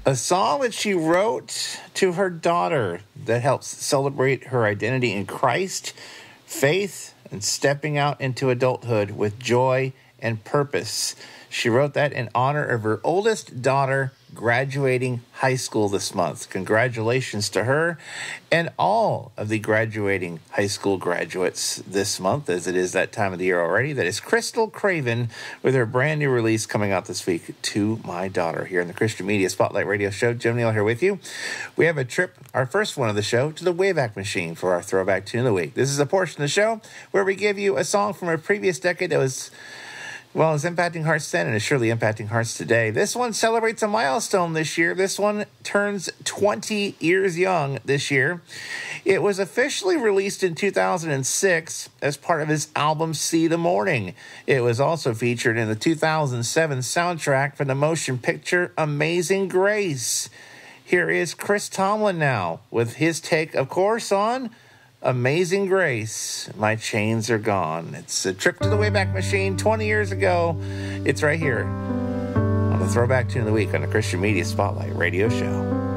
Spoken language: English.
A song that she wrote to her daughter that helps celebrate her identity in Christ, faith, and stepping out into adulthood with joy and purpose. She wrote that in honor of her oldest daughter graduating high school this month. Congratulations to her and all of the graduating high school graduates this month, as it is that time of the year already. That is Crystal Craven with her brand new release coming out this week, To My Daughter, here in the Christian Media Spotlight Radio Show. Jim Neal here with you. We have a trip, our first one of the show, to the Wayback Machine for our Throwback Tune of the Week. This is a portion of the show where we give you a song from a previous decade that was, well, it's impacting hearts then and is surely impacting hearts today. This one celebrates a milestone this year. This one turns 20 years young this year. It was officially released in 2006 as part of his album See the Morning. It was also featured in the 2007 soundtrack for the motion picture Amazing Grace. Here is Chris Tomlin now with his take, of course, on Amazing Grace, My Chains Are Gone. It's a trip to the Wayback Machine 20 years ago. It's right here on the Throwback Tune of the Week on the Christian Media Spotlight Radio Show.